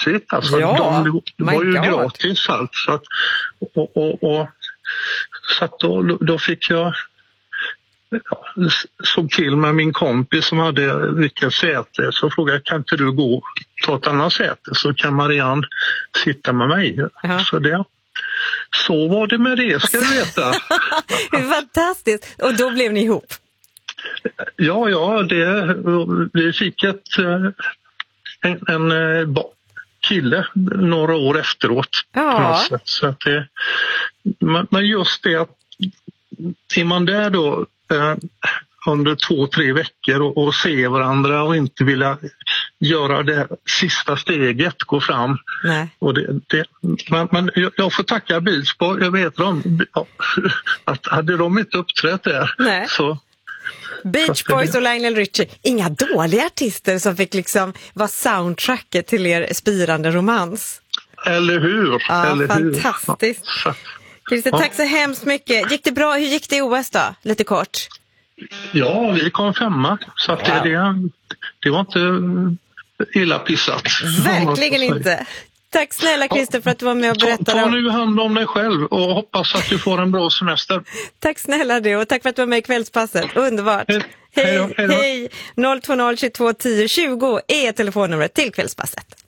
mysigt. Alltså, Ja, det var ju my God. gratis allt. Så att då fick jag såg till med min kompis som hade vilket säte, så frågade jag, kan inte du gå och ta ett annat säte så kan Marianne sitta med mig. Så var det med det, ska du veta. Fantastiskt. Och då blev ni ihop? Ja, vi fick en kille några år efteråt. Ja. Så att men just det att är man där då under 2-3 veckor och se varandra och inte vilja göra det sista steget, gå fram. Nej. Och men jag får tacka Beachboys, jag vet att hade de inte uppträtt där. Nej. Så Beach Boys och Lionel Richie, inga dåliga artister som fick liksom vara soundtracket till er spirande romans. Eller hur? Ja, eller fantastiskt. Christer, tack så hemskt mycket. Gick det bra? Hur gick det i OS då? Lite kort. Ja, vi kom 5:a. Så att det var inte illa pissat. Verkligen inte. Tack snälla Christer för att du var med och berättade. Ta nu hand om dig själv och hoppas att du får en bra semester. Tack snälla du, och tack för att du var med i Kvällspasset. Underbart. Hej. 020 22 10 20 är telefonnumret till Kvällspasset.